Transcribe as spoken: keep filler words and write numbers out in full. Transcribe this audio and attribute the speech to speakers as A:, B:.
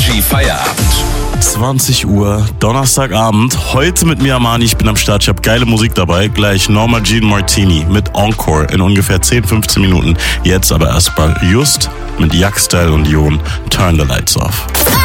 A: Energy Feierabend.
B: zwanzig Uhr, Donnerstagabend. Heute mit mir, Armani. Ich bin am Start. Ich habe geile Musik dabei. Gleich Norma Jean Martini mit Encore in ungefähr zehn, fünfzehn Minuten. Jetzt aber erstmal Just mit Jack Style und Jon. Turn the Lights Off.